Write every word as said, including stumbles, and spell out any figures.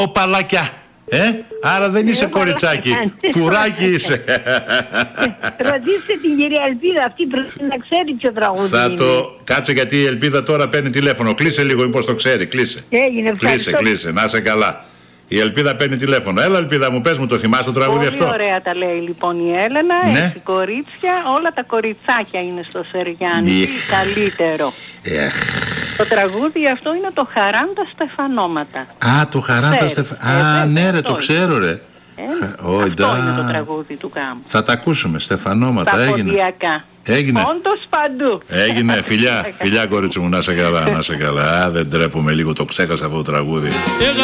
Οπαλάκια. Ε, άρα δεν είσαι κοριτσάκι. Πουράκι είσαι. Ρωτήστε την κυρία Ελπίδα, αυτή πρέπει να ξέρει ποιο τραγούδι Θα είναι. το... Κάτσε γιατί η Ελπίδα τώρα παίρνει τηλέφωνο. Κλείσε λίγο, μήπως το ξέρει. Κλείσε. Έγινε, Κλείσε, κλείσε. Να είσαι καλά. Η Ελπίδα παίρνει τηλέφωνο. Έλα, Ελπίδα μου, πες μου, το θυμάσαι το τραγούδι Πολύ αυτό? Πολύ ωραία τα λέει λοιπόν η Έλενα. Ναι. Έχει κορίτσια, όλα τα κοριτσάκια είναι στο Σεριάννη. Ναι. Τι καλύτερο. Εχ. Το τραγούδι αυτό είναι το Χαράντα Στεφανώματα. Α, το Χαράντα Στεφανώματα. Α, ναι, ρε, το ξέρω, ρε. Ε, Oh, αυτό da. είναι το τραγούδι του Γάμου. Θα τα ακούσουμε, Στεφανώματα. Τα Έγινε. ποντιακά. Έγινε. Όντως παντού. Έγινε, φιλιά, φιλιά κορίτσι μου, να σε καλά, να σε καλά. Α, δεν τρέπομαι λίγο, το ξέχασα αυτό το τραγούδι.